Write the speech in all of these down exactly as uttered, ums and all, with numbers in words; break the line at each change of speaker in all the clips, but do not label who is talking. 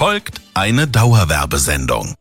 folgt eine Dauerwerbesendung.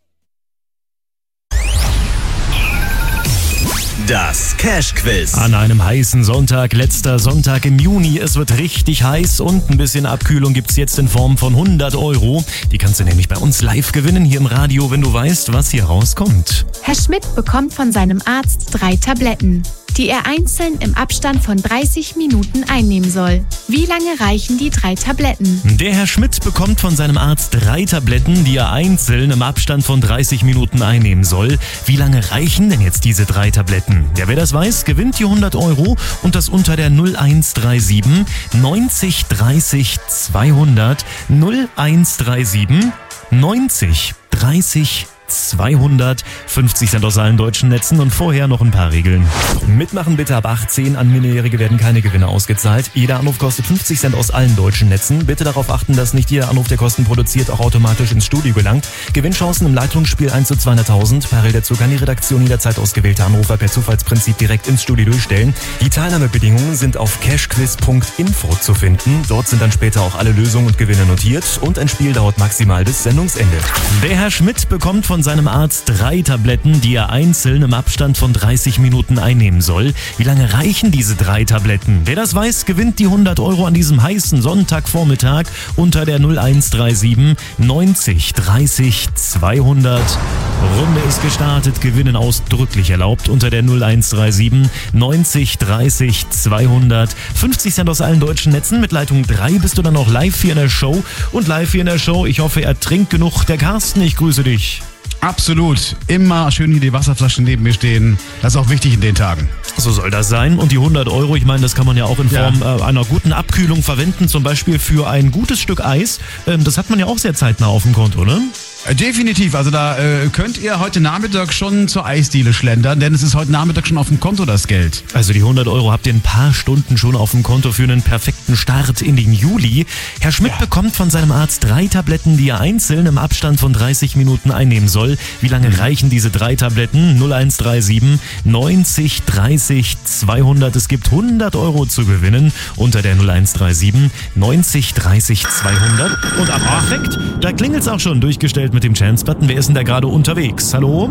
Das Cash-Quiz.
An einem heißen Sonntag, letzter Sonntag im Juni. Es wird richtig heiß und ein bisschen Abkühlung gibt's jetzt in Form von hundert Euro. Die kannst du nämlich bei uns live gewinnen hier im Radio, wenn du weißt, was hier rauskommt.
Herr Schmidt bekommt von seinem Arzt drei Tabletten, die er einzeln im Abstand von dreißig Minuten einnehmen soll. Wie lange reichen die drei Tabletten?
Der Herr Schmidt bekommt von seinem Arzt drei Tabletten, die er einzeln im Abstand von dreißig Minuten einnehmen soll. Wie lange reichen denn jetzt diese drei Tabletten? Ja, wer das weiß, gewinnt die hundert Euro und das unter der null eins drei sieben neunzig dreißig zweihundert null eins drei sieben neunzig dreißig zweihundert, fünfzig Cent aus allen deutschen Netzen und vorher noch ein paar Regeln. Mitmachen bitte ab achtzehn, an Minderjährige werden keine Gewinne ausgezahlt. Jeder Anruf kostet fünfzig Cent aus allen deutschen Netzen. Bitte darauf achten, dass nicht jeder Anruf, der Kosten produziert, auch automatisch ins Studio gelangt. Gewinnchancen im Leitungsspiel eins zu zweihunderttausend. Parallel dazu kann die Redaktion jederzeit ausgewählte Anrufer per Zufallsprinzip direkt ins Studio durchstellen. Die Teilnahmebedingungen sind auf cashquiz punkt info zu finden. Dort sind dann später auch alle Lösungen und Gewinne notiert und ein Spiel dauert maximal bis Sendungsende. Der Herr Schmidt bekommt von Von seinem Arzt drei Tabletten, die er einzeln im Abstand von dreißig Minuten einnehmen soll. Wie lange reichen diese drei Tabletten? Wer das weiß, gewinnt die hundert Euro an diesem heißen Sonntagvormittag unter der null eins drei sieben neunzig dreißig zweihundert. Runde ist gestartet, Gewinnen ausdrücklich erlaubt unter der null eins drei sieben neunzig dreißig zweihundert. fünfzig Cent aus allen deutschen Netzen. Mit Leitung drei bist du dann auch live hier in der Show. Und live hier in der Show, ich hoffe, er trinkt genug. Der Carsten, ich grüße dich.
Absolut. Immer schön hier die Wasserflaschen neben mir stehen. Das ist auch wichtig in den Tagen.
So soll das sein. Und die hundert Euro, ich meine, das kann man ja auch in Form ja. äh, einer guten Abkühlung verwenden. Zum Beispiel für ein gutes Stück Eis. Ähm, das hat man ja auch sehr zeitnah auf dem Konto, ne?
Definitiv, also da äh, könnt ihr heute Nachmittag schon zur Eisdiele schlendern, denn es ist heute Nachmittag schon auf dem Konto das Geld.
Also die hundert Euro habt ihr in ein paar Stunden schon auf dem Konto für einen perfekten Start in den Juli. Herr Schmidt ja. bekommt von seinem Arzt drei Tabletten, die er einzeln im Abstand von dreißig Minuten einnehmen soll. Wie lange mhm. reichen diese drei Tabletten? null eins drei sieben neunzig dreißig zweihundert. Es gibt hundert Euro zu gewinnen unter der null eins drei sieben neunzig dreißig zweihundert. Und ab perfekt, da klingelt's auch schon, durchgestellt mit dem Chance-Button. Wer ist denn da gerade unterwegs? Hallo?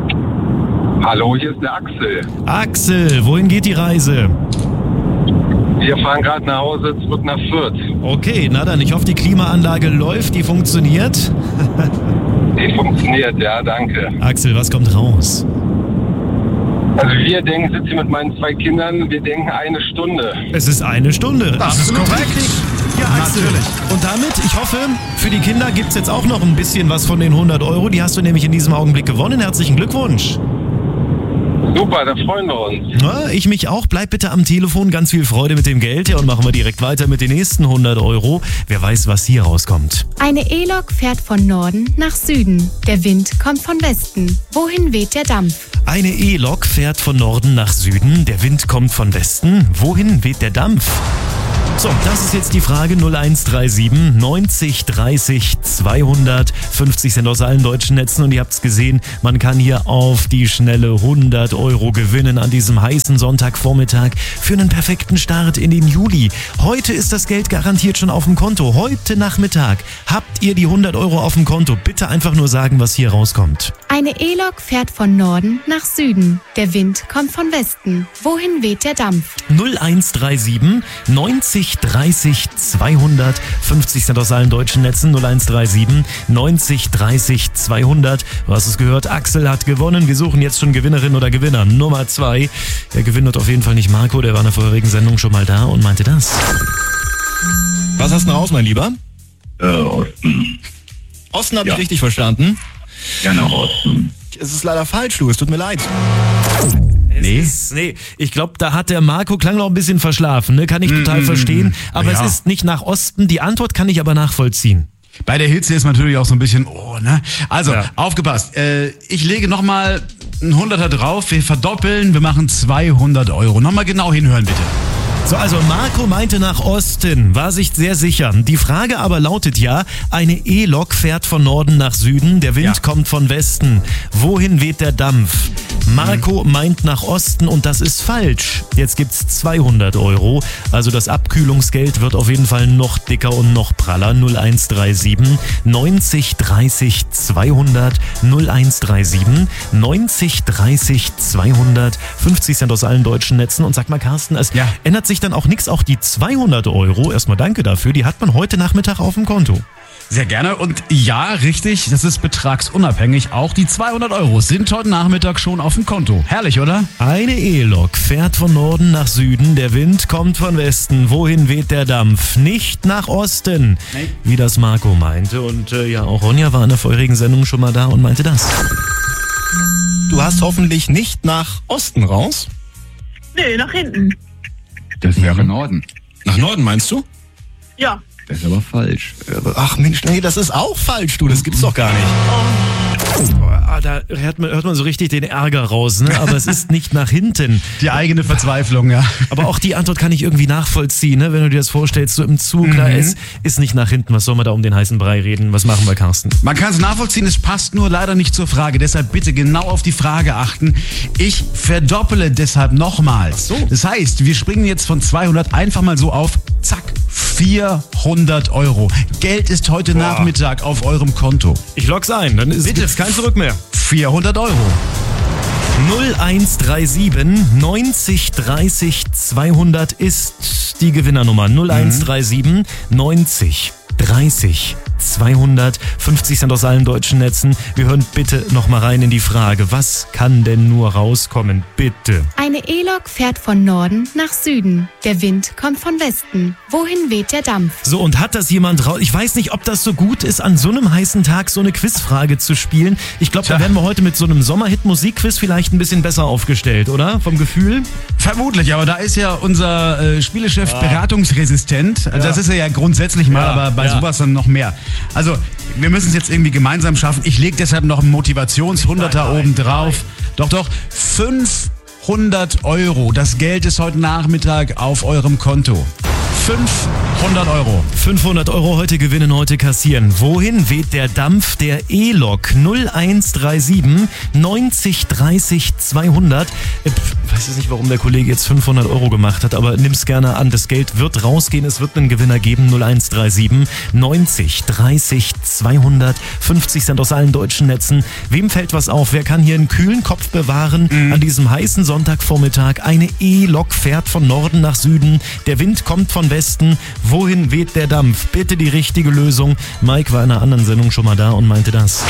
Hallo, hier ist der Axel.
Axel, wohin geht die Reise?
Wir fahren gerade nach Hause, zurück nach Fürth.
Okay, na dann, ich hoffe, die Klimaanlage läuft, die funktioniert.
Die funktioniert, ja, danke.
Axel, was kommt raus?
Also wir denken, ich sitze hier mit meinen zwei Kindern, wir denken eine Stunde.
Es ist eine Stunde.
Das ist korrekt.
Ja, Axel.
Natürlich.
Und damit, ich hoffe, für die Kinder gibt es jetzt auch noch ein bisschen was von den hundert Euro. Die hast du nämlich in diesem Augenblick gewonnen. Herzlichen Glückwunsch.
Super, da freuen wir uns.
Ja, ich mich auch. Bleib bitte am Telefon. Ganz viel Freude mit dem Geld. Ja, und machen wir direkt weiter mit den nächsten hundert Euro. Wer weiß, was hier rauskommt.
Eine E-Lok fährt von Norden nach Süden. Der Wind kommt von Westen. Wohin weht der Dampf?
Eine E-Lok fährt von Norden nach Süden. Der Wind kommt von Westen. Wohin weht der Dampf? So, das ist jetzt die Frage null eins drei sieben neunzig dreißig zweihundert, fünfzig Cent aus allen deutschen Netzen und ihr habt's gesehen, man kann hier auf die schnelle hundert Euro gewinnen an diesem heißen Sonntagvormittag für einen perfekten Start in den Juli. Heute ist das Geld garantiert schon auf dem Konto. Heute Nachmittag habt ihr die hundert Euro auf dem Konto. Bitte einfach nur sagen, was hier rauskommt.
Eine E-Lok fährt von Norden nach Süden. Der Wind kommt von Westen. Wohin weht der Dampf?
null eins drei sieben neunzig dreißig zweihundert, fünfzig Cent aus allen deutschen Netzen, null eins drei sieben neunzig dreißig zweihundert. Du hast es gehört, Axel hat gewonnen. Wir suchen jetzt schon Gewinnerin oder Gewinner Nummer zwei. Der Gewinn wird auf jeden Fall nicht Marco, der war in der vorherigen Sendung schon mal da und meinte das. Was hast du denn raus, mein Lieber?
Äh, Osten.
Osten habe
Ja.
ich richtig verstanden.
Ja, nach Osten.
Es ist leider falsch, du, es tut mir leid.
Nee.
Ist, nee, ich glaube, da hat der Marco klang noch ein bisschen verschlafen, ne? Kann ich total
Mm,
verstehen. Aber
ja.
es ist nicht nach Osten. Die Antwort kann ich aber nachvollziehen.
Bei der Hitze ist man natürlich auch so ein bisschen, oh, ne? Also,
Ja.
aufgepasst. Äh, ich lege nochmal ein Hunderter drauf. Wir verdoppeln. Wir machen zweihundert Euro. Nochmal genau hinhören, bitte.
So, also Marco meinte nach Osten, war sich sehr sicher. Die Frage aber lautet ja, eine E-Lok fährt von Norden nach Süden, der Wind
Ja.
kommt von Westen. Wohin weht der Dampf? Marco meint nach Osten und das ist falsch. Jetzt gibt's zweihundert Euro, also das Abkühlungsgeld wird auf jeden Fall noch dicker und noch praller. null eins drei sieben neunzig dreißig zweihundert null eins drei sieben neunzig dreißig zweihundert fünfzig Cent aus allen deutschen Netzen. Und sag mal, Carsten, es
Ja.
ändert sich dann auch nichts. Auch die zweihundert Euro, erstmal danke dafür, die hat man heute Nachmittag auf dem Konto.
Sehr gerne. Und ja, richtig, das ist betragsunabhängig. Auch die zweihundert Euro sind heute Nachmittag schon auf dem Konto. Herrlich, oder?
Eine E-Lok fährt von Norden nach Süden, der Wind kommt von Westen. Wohin weht der Dampf? Nicht nach Osten,
Nee.
wie das Marco meinte. Und äh, ja, auch Ronja war in der vorherigen Sendung schon mal da und meinte das.
Du hast hoffentlich nicht nach Osten raus.
Nee, nach hinten.
Das wäre Norden.
Nach Norden meinst du?
Ja.
Das ist aber falsch.
Ach Mensch, nee, das ist auch falsch, du. Das gibt's doch gar nicht.
Ah, da hört man, hört man so richtig den Ärger raus, ne? Aber es ist nicht nach hinten.
Die eigene Verzweiflung, ja.
Aber auch die Antwort kann ich irgendwie nachvollziehen, ne? Wenn du dir das vorstellst, so im Zug, klar, es ist nicht nach hinten. Was soll man da um den heißen Brei reden? Was machen wir, Carsten?
Man kann es nachvollziehen, es passt nur leider nicht zur Frage. Deshalb bitte genau auf die Frage achten. Ich verdoppele deshalb nochmals.
So.
Das heißt, wir springen jetzt von zweihundert einfach mal so auf, zack, vierhundert Euro. Geld ist heute Nachmittag auf eurem Konto.
Ich log's ein, dann ist
Bitte.
gibt's kein Zurück mehr.
vierhundert Euro.
null eins drei sieben neunzig dreißig zweihundert ist die Gewinnernummer. null eins drei sieben neunzig dreißig zweihundert fünfzig Cent aus allen deutschen Netzen. Wir hören bitte noch mal rein in die Frage. Was kann denn nur rauskommen? Bitte.
Eine E-Lok fährt von Norden nach Süden. Der Wind kommt von Westen. Wohin weht der Dampf?
So, und hat das jemand raus? Ich weiß nicht, ob das so gut ist, an so einem heißen Tag so eine Quizfrage zu spielen. Ich glaube, da
Tja.
werden wir heute mit so einem Sommerhit-Musikquiz vielleicht ein bisschen besser aufgestellt, oder? Vom Gefühl?
Vermutlich, aber da ist ja unser äh, Spielechef beratungsresistent. Also Das ist er ja grundsätzlich mal,
Ja,
aber bei
ja.
sowas dann noch mehr. Also, wir müssen es jetzt irgendwie gemeinsam schaffen. Ich lege deshalb noch einen Motivations-Hunderter
Nein, nein,
oben drauf. Doch, doch, fünfhundert Euro. Das Geld ist heute Nachmittag auf eurem Konto. fünfhundert Euro.
fünfhundert Euro heute gewinnen, heute kassieren. Wohin weht der Dampf der E-Lok? null eins drei sieben neunzig dreißig zweihundert. Ich weiß jetzt nicht, warum der Kollege jetzt fünfhundert Euro gemacht hat, aber nimm's gerne an. Das Geld wird rausgehen, es wird einen Gewinner geben. null eins drei sieben neunzig dreißig zweihundert fünfzig Cent aus allen deutschen Netzen. Wem fällt was auf? Wer kann hier einen kühlen Kopf bewahren an diesem heißen Sonntagvormittag? Eine E-Lok fährt von Norden nach Süden. Der Wind kommt von Westen. Wohin weht der Dampf? Bitte die richtige Lösung. Mike war in einer anderen Sendung schon mal da und meinte das.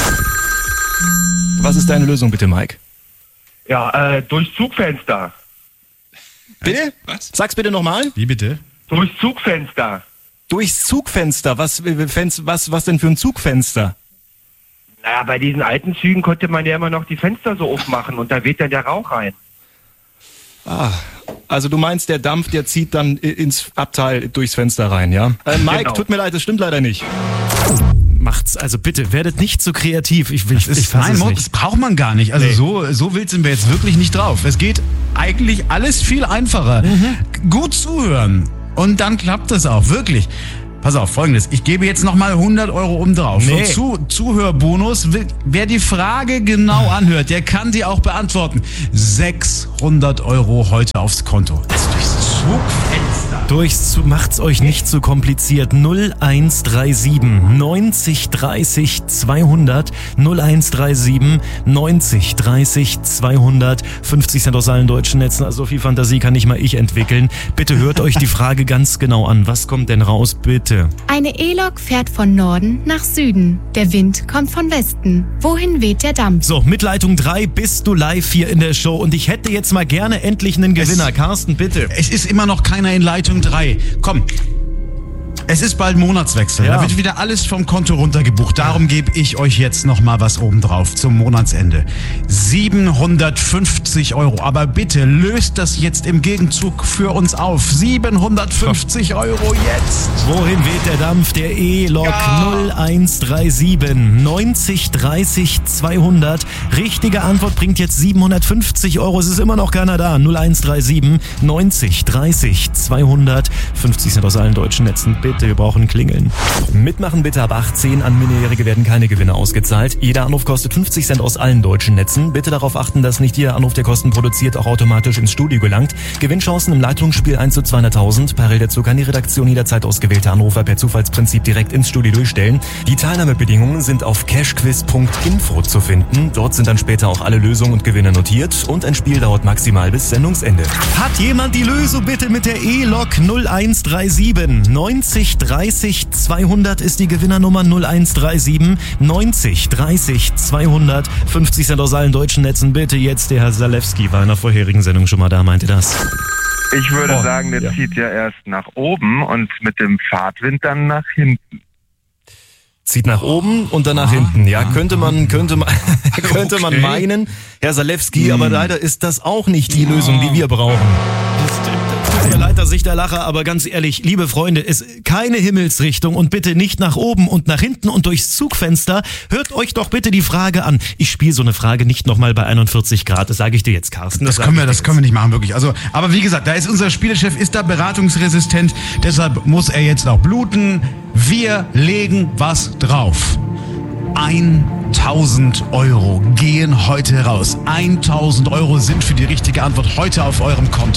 Was ist deine Lösung, bitte, Mike?
Ja, äh, durchs Zugfenster.
Bitte? Was? Sag's bitte nochmal.
Wie bitte?
Durchs Zugfenster.
Durchs Zugfenster. Was, was, was denn für ein Zugfenster?
Naja, bei diesen alten Zügen konnte man ja immer noch die Fenster so aufmachen und da weht dann der Rauch rein.
Ah, also du meinst, der Dampf, der zieht dann ins Abteil durchs Fenster rein, ja? Äh, Mike,
Genau.
tut mir leid, das stimmt leider nicht.
Macht's, also bitte, werdet nicht so kreativ. Ich, ich,
Das
ich
ist,
fass
nein,
es
Mo,
nicht.
das braucht man gar nicht. Also
Nee.
so, so wild sind wir jetzt wirklich nicht drauf. Es geht eigentlich alles viel einfacher. Gut zuhören und dann klappt das auch, wirklich. Pass auf, Folgendes. Ich gebe jetzt nochmal hundert Euro oben drauf.
Nee.
Zu, Zuhörbonus. Wer die Frage genau anhört, der kann die auch beantworten. sechshundert Euro heute aufs Konto. Also durchs Zugfenster.
Durchs Zu- macht's euch nicht zu kompliziert. null eins drei sieben neunzig dreißig zweihundert null eins drei sieben neunzig dreißig zweihundert fünfzig Cent aus allen deutschen Netzen. Also so viel Fantasie kann nicht mal ich entwickeln. Bitte hört euch die Frage ganz genau an. Was kommt denn raus, bitte?
Eine E-Lok fährt von Norden nach Süden. Der Wind kommt von Westen. Wohin weht der Dampf?
So, mit Leitung drei bist du live hier in der Show und ich hätte jetzt mal gerne endlich einen Gewinner. Carsten, bitte.
Es ist immer noch keiner in Leitung drei. Komm. Es ist bald Monatswechsel.
Ja.
Da wird wieder alles vom Konto runtergebucht. Darum gebe ich euch jetzt nochmal was obendrauf zum Monatsende. siebenhundertfünfzig Euro. Aber bitte löst das jetzt im Gegenzug für uns auf. siebenhundertfünfzig Euro jetzt.
Wohin weht der Dampf? Der E-Lok
Ja.
null eins drei sieben neunzig dreißig zweihundert. Richtige Antwort bringt jetzt siebenhundertfünfzig Euro. Es ist immer noch keiner da. null eins drei sieben neunzig dreißig zweihundert. fünfzig Cent aus allen deutschen Netzen. Bitte, wir brauchen Klingeln. Mitmachen bitte ab achtzehn. An Minderjährige werden keine Gewinne ausgezahlt. Jeder Anruf kostet fünfzig Cent aus allen deutschen Netzen. Bitte darauf achten, dass nicht jeder Anruf, der Kosten produziert, auch automatisch ins Studio gelangt. Gewinnchancen im Leitungsspiel eins zu zweihunderttausend. Parallel dazu kann die Redaktion jederzeit ausgewählte Anrufer per Zufallsprinzip direkt ins Studio durchstellen. Die Teilnahmebedingungen sind auf cashquiz punkt info zu finden. Dort sind dann später auch alle Lösungen und Gewinne notiert. Und ein Spiel dauert maximal bis Sendungsende. Hat jemand die Lösung bitte mit der E-Lok null eins drei sieben neunzig dreißig zweihundert ist die Gewinnernummer null eins drei sieben neunzig dreißig zweihundert. fünfzig Cent aus allen deutschen Netzen. Bitte jetzt, der Herr Zalewski war in der vorherigen Sendung schon mal da, meinte das.
Ich würde
Oh,
sagen, der
ja.
zieht ja erst nach oben und mit dem Fahrtwind dann nach hinten.
Zieht nach oben und dann nach hinten. Ja, könnte man, könnte man, könnte man
Okay.
meinen, Herr Zalewski, aber leider ist das auch nicht die Lösung, die wir brauchen. Tut mir leid, dass ich da lache, aber ganz ehrlich, liebe Freunde, es keine Himmelsrichtung und bitte nicht nach oben und nach hinten und durchs Zugfenster. Hört euch doch bitte die Frage an. Ich spiele so eine Frage nicht nochmal bei einundvierzig Grad, das sage ich dir jetzt, Carsten.
Das
sag
können
ich
wir,
dir
das
jetzt.
können wir nicht machen, wirklich. Also, aber wie gesagt, da ist unser Spielechef, ist da beratungsresistent, deshalb muss er jetzt auch bluten. Wir legen was drauf. tausend Euro gehen heute raus. tausend Euro sind für die richtige Antwort heute auf eurem Konto.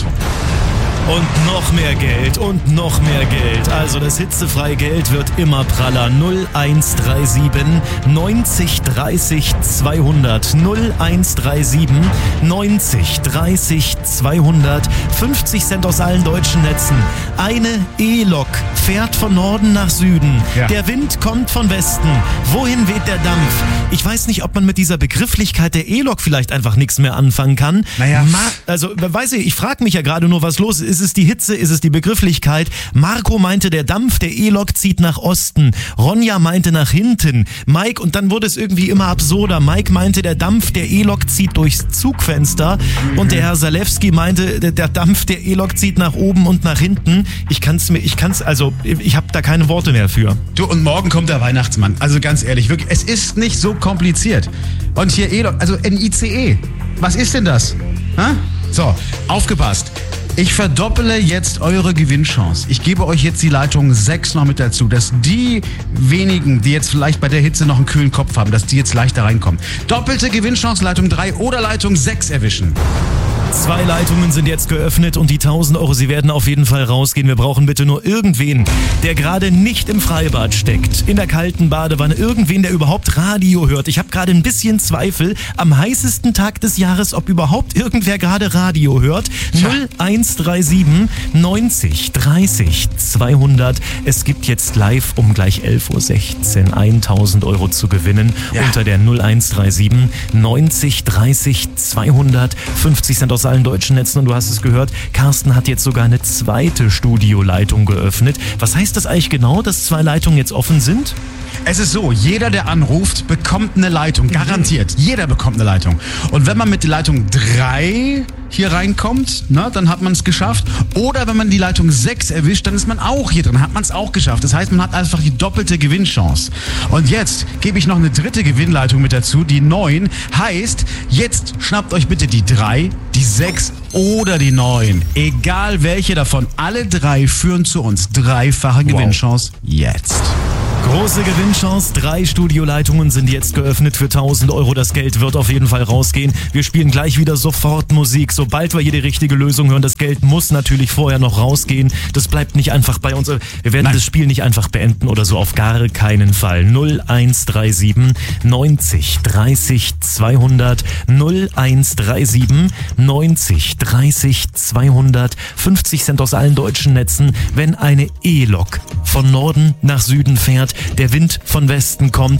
Und noch mehr Geld und noch mehr Geld. Also das hitzefreie Geld wird immer praller. null eins drei sieben neunzig dreißig zweihundert. null eins drei sieben neunzig dreißig zweihundert. fünfzig Cent aus allen deutschen Netzen. Eine E-Lok fährt von Norden nach Süden.
Ja.
Der Wind kommt von Westen. Wohin weht der Dampf? Ich weiß nicht, ob man mit dieser Begrifflichkeit der E-Lok vielleicht einfach nichts mehr anfangen kann.
Naja.
Ma- also, weiß ich, ich frage mich ja gerade nur, was los ist. Ist es die Hitze? Ist es die Begrifflichkeit? Marco meinte, der Dampf der E-Lok zieht nach Osten. Ronja meinte nach hinten. Mike, und dann wurde es irgendwie immer absurder. Mike meinte, der Dampf der E-Lok zieht durchs Zugfenster. Und der Herr Zalewski meinte, der, der Dampf der E-Lok zieht nach oben und nach hinten. Ich kann's mir, ich kann's, also, ich habe da keine Worte mehr für.
Du, und morgen kommt der Weihnachtsmann. Also ganz ehrlich, wirklich, es ist nicht so kompliziert. Und hier E-Lok, also ein I C E. Was ist denn das? Ha? So, aufgepasst. Ich verdopple jetzt eure Gewinnchance. Ich gebe euch jetzt die Leitung sechs noch mit dazu, dass die wenigen, die jetzt vielleicht bei der Hitze noch einen kühlen Kopf haben, dass die jetzt leichter reinkommen. Doppelte Gewinnchance, Leitung drei oder Leitung sechs erwischen.
Zwei Leitungen sind jetzt geöffnet und die tausend Euro, sie werden auf jeden Fall rausgehen. Wir brauchen bitte nur irgendwen, der gerade nicht im Freibad steckt, in der kalten Badewanne, irgendwen, der überhaupt Radio hört. Ich habe gerade ein bisschen Zweifel am heißesten Tag des Jahres, ob überhaupt irgendwer gerade Radio hört. null eins drei sieben neunzig dreißig zweihundert. Es gibt jetzt live um gleich elf Uhr sechzehn tausend Euro zu gewinnen
Ja.
unter der null eins drei sieben neunzig dreißig zweihundert. fünfzig Cent aus allen deutschen Netzen und du hast es gehört, Carsten hat jetzt sogar eine zweite Studioleitung geöffnet. Was heißt das eigentlich genau, dass zwei Leitungen jetzt offen sind?
Es ist so, jeder, der anruft, bekommt eine Leitung. Garantiert. Jeder bekommt eine Leitung. Und wenn man mit der Leitung drei hier reinkommt, na, dann hat man es geschafft. Oder wenn man die Leitung sechs erwischt, dann ist man auch hier drin, hat man es auch geschafft. Das heißt, man hat einfach die doppelte Gewinnchance. Und jetzt gebe ich noch eine dritte Gewinnleitung mit dazu, die neun. Heißt, jetzt schnappt euch bitte die drei, die sechs oder die neun. Egal welche davon, alle drei führen zu uns. Dreifache Gewinnchance jetzt.
Große Gewinnchance, drei Studioleitungen sind jetzt geöffnet für tausend Euro. Das Geld wird auf jeden Fall rausgehen. Wir spielen gleich wieder sofort Musik, sobald wir hier die richtige Lösung hören. Das Geld muss natürlich vorher noch rausgehen. Das bleibt nicht einfach bei uns. Wir werden
Nein.
das Spiel nicht einfach beenden oder so, auf gar keinen Fall. null eins drei sieben neunzig dreißig zweihundert, null eins drei sieben neunzig dreißig zweihundert, fünfzig Cent aus allen deutschen Netzen, wenn eine E-Lok von Norden nach Süden fährt, der Wind von Westen kommt.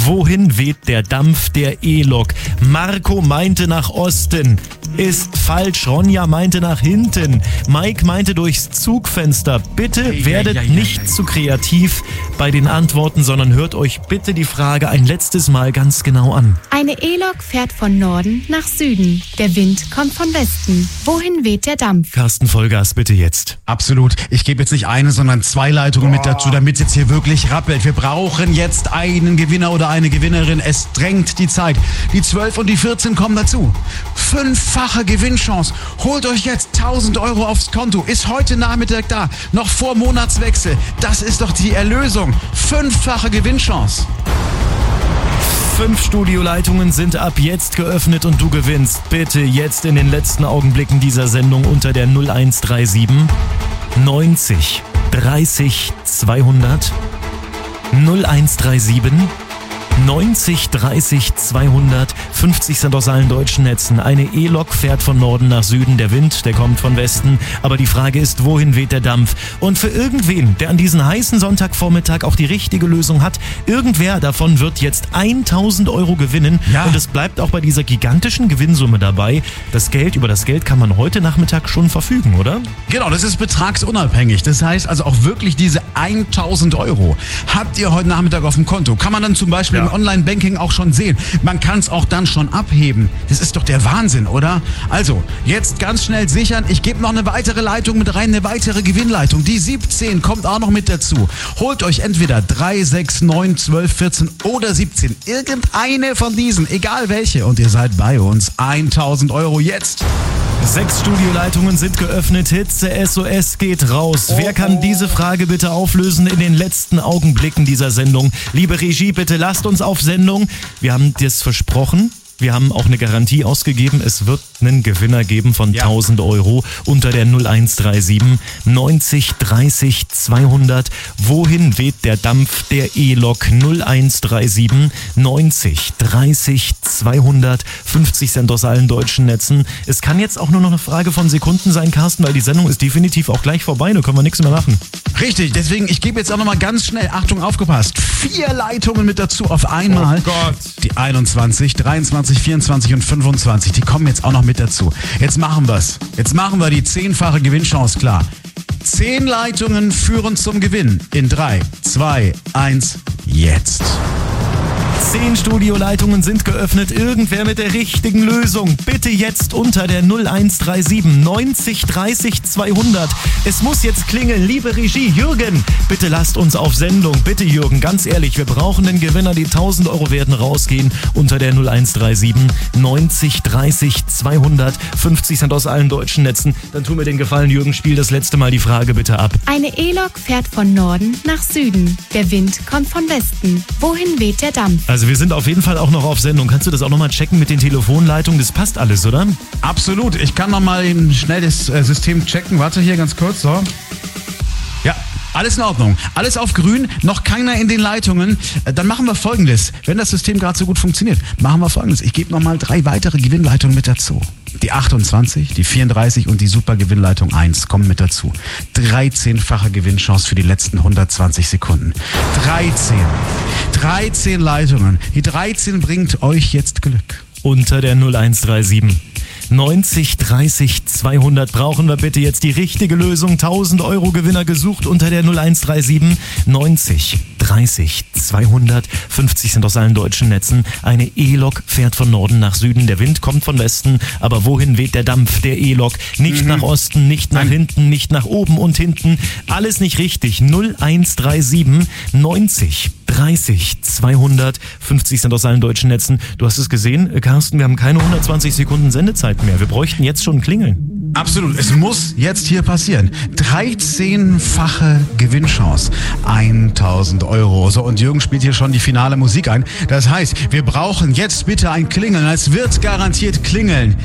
Wohin weht der Dampf der E-Lok? Marco meinte nach Osten. Ist falsch. Ronja meinte nach hinten. Mike meinte durchs Zugfenster. Bitte
Ei,
werdet
ei, ei,
nicht
ei, ei.
zu kreativ bei den Antworten, sondern hört euch bitte die Frage ein letztes Mal ganz genau an.
Eine E-Lok fährt von Norden nach Süden. Der Wind kommt von Westen. Wohin weht der Dampf?
Carsten Vollgas, bitte jetzt.
Absolut. Ich gebe jetzt nicht eine, sondern zwei Leitungen mit dazu, damit es jetzt hier wirklich rappelt. Wir brauchen jetzt einen Gewinner oder eine Gewinnerin. Es drängt die Zeit. Die zwölf und die vierzehn kommen dazu. Fünffache Gewinnchance. Holt euch jetzt tausend Euro aufs Konto. Ist heute Nachmittag da. Noch vor Monatswechsel. Das ist doch die Erlösung. Fünffache Gewinnchance.
Fünf Studioleitungen sind ab jetzt geöffnet und du gewinnst. Bitte jetzt in den letzten Augenblicken dieser Sendung unter der null eins drei sieben neunzig dreißig zweihundert null eins drei sieben neunzig dreißig zweihundert. fünfzig sind aus allen deutschen Netzen. Eine E-Lok fährt von Norden nach Süden. Der Wind, der kommt von Westen. Aber die Frage ist, wohin weht der Dampf? Und für irgendwen, der an diesem heißen Sonntagvormittag auch die richtige Lösung hat, irgendwer davon wird jetzt tausend Euro gewinnen.
Ja.
Und es bleibt auch bei dieser gigantischen Gewinnsumme dabei. Das Geld, über das Geld kann man heute Nachmittag schon verfügen, oder?
Genau, das ist betragsunabhängig. Das heißt also auch wirklich diese tausend Euro habt ihr heute Nachmittag auf dem Konto. Kann man dann zum Beispiel
Ja.
im Online-Banking auch schon sehen. Man kann es auch dann schon abheben. Das ist doch der Wahnsinn, oder? Also, jetzt ganz schnell sichern. Ich gebe noch eine weitere Leitung mit rein, eine weitere Gewinnleitung. Die siebzehn kommt auch noch mit dazu. Holt euch entweder drei, sechs, neun, zwölf, vierzehn oder siebzehn. Irgendeine von diesen, egal welche. Und ihr seid bei uns. tausend Euro jetzt.
Sechs Studioleitungen sind geöffnet. Hitze S O S geht raus.
Oh,
Wer kann
oh.
diese Frage bitte auflösen in den letzten Augenblicken dieser Sendung? Liebe Regie, bitte lasst uns auf Sendung. Wir haben das versprochen. Wir haben auch eine Garantie ausgegeben. Es wird einen Gewinner geben von
Ja.
tausend Euro unter der null eins drei sieben neunzig dreißig zweihundert. Wohin weht der Dampf der E-Lok? null eins drei sieben neunzig dreißig zweihundert. fünfzig Cent aus allen deutschen Netzen. Es kann jetzt auch nur noch eine Frage von Sekunden sein, Carsten, weil die Sendung ist definitiv auch gleich vorbei. Da können wir nichts mehr machen.
Richtig, deswegen, ich gebe jetzt auch nochmal ganz schnell, Achtung, aufgepasst, vier Leitungen mit dazu auf einmal.
Oh Gott.
Die einundzwanzig, dreiundzwanzig, vierundzwanzig und fünfundzwanzig, die kommen jetzt auch noch mit dazu. Jetzt machen wir's. Jetzt machen wir die zehnfache Gewinnchance klar. Zehn Leitungen führen zum Gewinn. In drei, zwei, eins, jetzt.
Zehn Studioleitungen sind geöffnet. Irgendwer mit der richtigen Lösung. Bitte jetzt unter der null eins drei sieben neunzig dreißig zweihundert. Es muss jetzt klingeln. Liebe Regie, Jürgen, bitte lasst uns auf Sendung. Bitte Jürgen, ganz ehrlich, wir brauchen den Gewinner. Die tausend Euro werden rausgehen unter der null eins drei sieben neunzig dreißig zweihundert. fünfzig Cent aus allen deutschen Netzen. Dann tu mir den Gefallen, Jürgen, spiel das letzte Mal die Frage bitte ab.
Eine E-Lok fährt von Norden nach Süden. Der Wind kommt von Westen. Wohin weht der Dampf?
Also wir sind auf jeden Fall auch noch auf Sendung. Kannst du das auch nochmal checken mit den Telefonleitungen? Das passt alles, oder?
Absolut. Ich kann nochmal eben schnell das äh, System checken. Warte hier ganz kurz. So. Ja, alles in Ordnung. Alles auf grün, noch keiner in den Leitungen. Äh, Dann machen wir Folgendes. Wenn das System gerade so gut funktioniert, machen wir Folgendes. Ich gebe nochmal drei weitere Gewinnleitungen mit dazu. Die achtundzwanzig, die vierunddreißig und die Supergewinnleitung eins kommen mit dazu. dreizehnfache Gewinnchance für die letzten hundertzwanzig Sekunden. dreizehn. dreizehn Leitungen. Die dreizehn bringt euch jetzt Glück.
Unter der null eins drei sieben neunzig dreißig zweihundert brauchen wir bitte jetzt die richtige Lösung. tausend Euro Gewinner gesucht unter der null eins drei sieben neunzig dreißig zweihundert. fünfzig sind aus allen deutschen Netzen. Eine E-Lok fährt von Norden nach Süden. Der Wind kommt von Westen. Aber wohin weht der Dampf der E-Lok? Nicht
Mhm.
nach Osten, nicht nach
Nein.
hinten, nicht nach oben und hinten. Alles nicht richtig. null eins drei sieben neunzig dreißig zweihundert. fünfzig sind aus allen deutschen Netzen. Du hast es gesehen, Carsten, wir haben keine hundertzwanzig Sekunden Sendezeit mehr. Wir bräuchten jetzt schon klingeln.
Absolut, es muss jetzt hier passieren. dreizehnfache Gewinnchance. tausend Euro. So, und Jürgen spielt hier schon die finale Musik ein. Das heißt, wir brauchen jetzt bitte ein Klingeln. Es wird garantiert klingeln.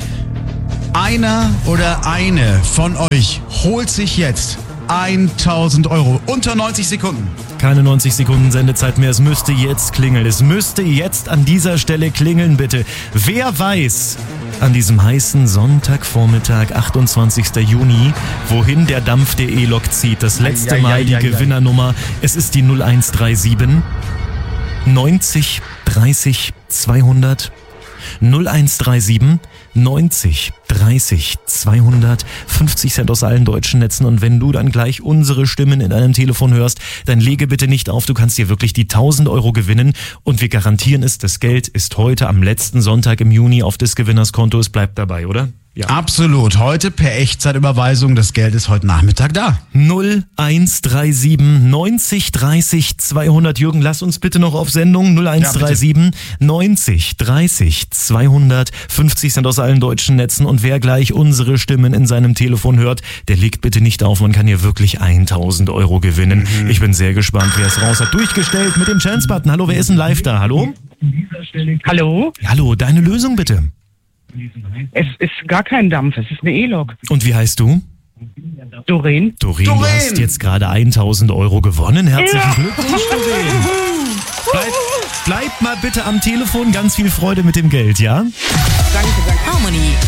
Einer oder eine von euch holt sich jetzt tausend Euro. Unter neunzig Sekunden.
Keine neunzig Sekunden Sendezeit mehr. Es müsste jetzt klingeln. Es müsste jetzt an dieser Stelle klingeln, bitte. Wer weiß an diesem heißen Sonntagvormittag, achtundzwanzigster Juni, wohin der Dampf der E-Lok zieht? Das letzte
Ei, ei,
Mal
ei,
die
ei, ei.
Gewinnernummer. Es ist die null eins drei sieben neunzig dreißig zweihundert null eins drei sieben neunzig dreißig zweihundert, fünfzig Cent aus allen deutschen Netzen. Und wenn du dann gleich unsere Stimmen in deinem Telefon hörst, dann lege bitte nicht auf, du kannst dir wirklich die tausend Euro gewinnen und wir garantieren es, das Geld ist heute am letzten Sonntag im Juni auf des Gewinners Konto, es bleibt dabei, oder? Ja.
Absolut. Heute per Echtzeitüberweisung. Das Geld ist heute Nachmittag da.
null eins drei sieben neunzig dreißig zweihundert. Jürgen, lass uns bitte noch auf Sendung. null eins drei sieben neunzig dreißig zweihundert. fünfzig Cent aus allen deutschen Netzen. Und wer gleich unsere Stimmen in seinem Telefon hört, der legt bitte nicht auf. Man kann hier wirklich tausend Euro gewinnen. Mhm. Ich bin sehr gespannt, wer es raus hat. Durchgestellt mit dem Chance-Button. Hallo, wer ist denn live da? Hallo?
Hallo?
Hallo, deine Lösung bitte.
Es ist gar kein Dampf, es ist eine E-Lok.
Und wie heißt du?
Doreen.
Doreen, du hast jetzt gerade tausend Euro gewonnen. Herzlichen ja. Glückwunsch, Doreen. Bleib, bleib mal bitte am Telefon. Ganz viel Freude mit dem Geld, ja?
Danke, danke.
Harmony